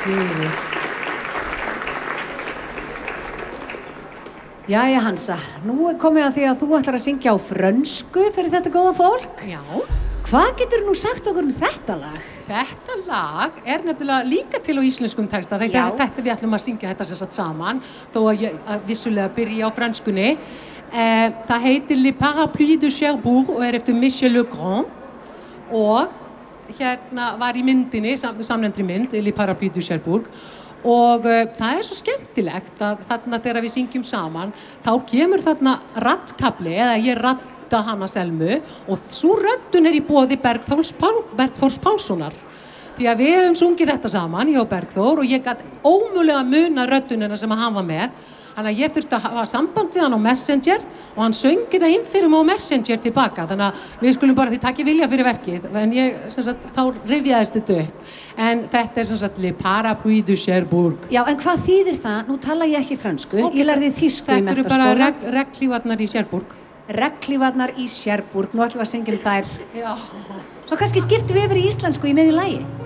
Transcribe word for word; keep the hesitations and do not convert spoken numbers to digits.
fyrir. Jæja Hansa, nú er komið að því að þú ætlar að syngja á frönsku fyrir þetta góða fólk. Já. Hvað getur nú sagt okkur um þetta lag? Þetta lag er nefnilega líka til á íslenskum texta. Þetta, þetta við ætlum að syngja þetta sem sagt saman, þó að ég að vissulega byrja á frönskunni. Eh, það heitir Les Parapluies de Cherbourg og er eftir Michel Legrand og hérna var í myndinni, sam, samnefndri mynd, Les Parapluies de Cherbourg. Og uh, það er svo skemmtilegt að þarna þegar við syngjum saman, þá kemur þarna raddkafli, eða ég radda hana Selmu, og sú röddun er í boði Bergþórs, Pál, Bergþórs Pálssonar. Því að við höfum sungið þetta saman, ég og Bergþór, og ég gat ómögulega muna röddunina sem hann var með. Þannig að ég þurfti að hafa samband við hann á Messenger og hann söng þetta inn fyrir mig á Messenger tilbaka. Þannig að við skulum bara því taki vilja fyrir verkið. En ég, sem sagt, þá rifjaðist þetta upp. En þetta er sem sagt Les Parapluies de Cherbourg. Já, en hvað þýðir það? Nú tala ég ekki frönsku. Okay, ég lærði þýsku í menntaskóla. Þetta eru bara reg, regnhlífarnar í Cherbourg. Regnhlífarnar í Cherbourg. Nú ætlum við að syngja um þær. Já. Svo kannski skiptum við yfir í íslensku í miðju lagi.